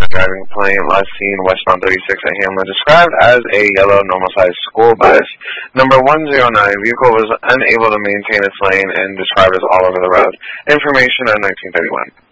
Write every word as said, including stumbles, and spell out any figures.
driving plane last seen westbound thirty-six at Hamlin, described as a yellow normal-sized school bus. Number one zero nine, vehicle was unable to maintain its lane and described as all over the road. Information on nineteen thirty-one.